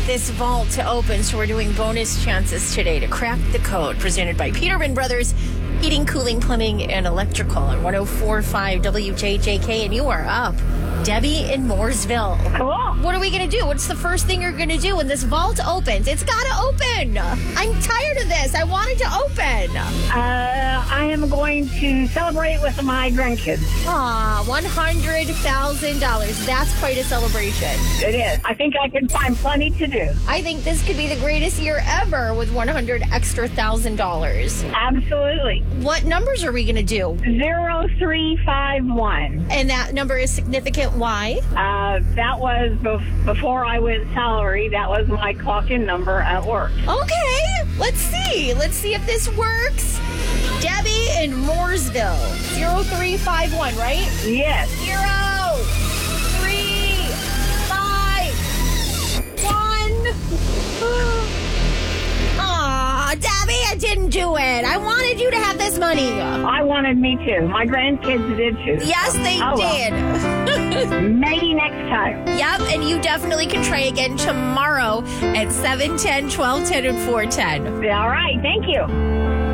this vault to open, so we're doing bonus chances today to crack the code. Presented by Peterman Brothers Heating, Cooling, Plumbing, and Electrical on 104.5 WJJK, and you are up. Debbie in Mooresville. Cool. What are we going to do? What's the first thing you're going to do when this vault opens? It's got to open. I'm tired of this. I want it to open. I am going to celebrate with my grandkids. Aw, $100,000. That's quite a celebration. It is. I think I can find plenty to do. I think this could be the greatest year ever with $100,000 extra. Absolutely. What numbers are we going to do? 0351. And that number is significant. Why? That was before I went salary. That was my clock-in number at work. Okay, let's see. Let's see if this works. Debbie in Mooresville. 0351, right? Yes. 0351. Aw, Debbie, I didn't do it. I wanted you to have this money. I wanted me too. My grandkids did too. Yes, they did. Well. Maybe next time. Yep, and you definitely can try again tomorrow at 7:10, 12:10, and 4:10. All right. Thank you.